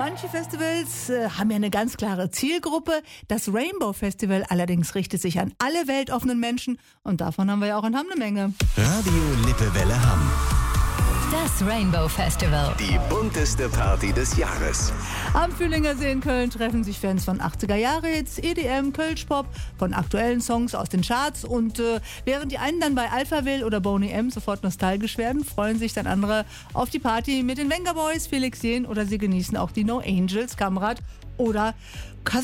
Manche Festivals haben ja eine ganz klare Zielgruppe. Das Rainbow Festival allerdings richtet sich an alle weltoffenen Menschen und davon haben wir ja auch in Hamm eine Menge. Radio Lippewelle Hamm. Das Rainbow Festival. Die bunteste Party des Jahres. Am Fühlinger See in Köln treffen sich Fans von 80er-Jahre-Hits, EDM, Kölschpop, von aktuellen Songs aus den Charts und während die einen dann bei Alphaville oder Boney M sofort nostalgisch werden, freuen sich dann andere auf die Party mit den Venga Boys, Felix Jähn oder sie genießen auch die No Angels, Kamerad oder